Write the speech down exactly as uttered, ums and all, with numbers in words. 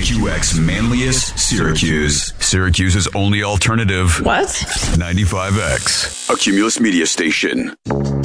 Q X Manlius, Syracuse. Syracuse's only alternative. What? ninety-five X, a Cumulus media station.